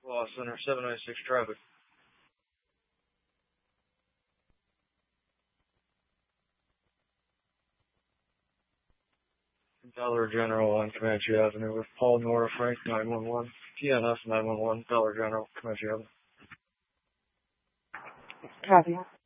Law Center, 796 traffic. Dollar General on Comanche Avenue with Paul Nora Frank 911. TNS 911, Dollar General, Comanche Avenue. Copy.